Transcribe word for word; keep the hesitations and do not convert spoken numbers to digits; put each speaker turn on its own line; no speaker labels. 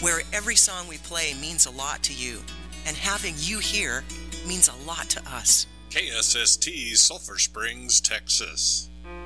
where every song we play means a lot to you, and having you here means a lot to us.
K S S T, Sulphur Springs, Texas.